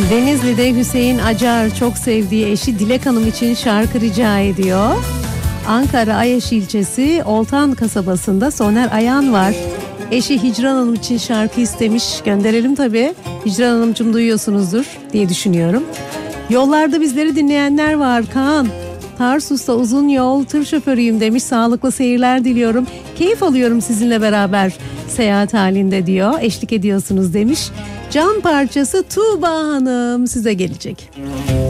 Denizli'de Hüseyin Acar çok sevdiği eşi Dilek Hanım için şarkı rica ediyor. Ankara Ayaş ilçesi Oltan kasabasında Soner Ayan var. Eşi Hicran Hanım için şarkı istemiş. Gönderelim tabii. Hicran Hanımcığım duyuyorsunuzdur diye düşünüyorum. Yollarda bizleri dinleyenler var. Kaan, Tarsus'ta uzun yol tır şoförüyüm demiş. Sağlıklı seyirler diliyorum. Keyif alıyorum sizinle beraber seyahat halinde diyor. Eşlik ediyorsunuz demiş. Can parçası Tuğba Hanım size gelecek.